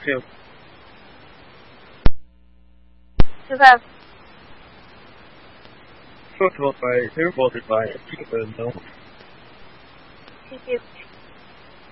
吃饭。 说实话，日报是把基本能。 谢谢。